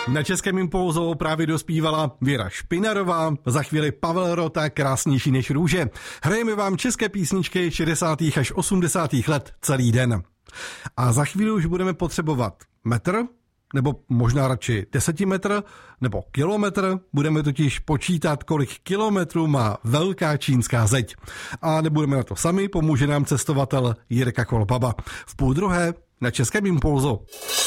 Na Českém impulzu právě dospívala Věra Špinarová, za chvíli Pavel Rota, Krásnější než růže. Hrajeme vám české písničky 60. až 80. let celý den. A za chvíli už budeme potřebovat metr, nebo možná radši desetimetr, nebo kilometr. Budeme totiž počítat, kolik kilometrů má velká čínská zeď. A nebudeme na to sami, pomůže nám cestovatel Jirka Kolbaba. V 12:30 na Českém impulzu.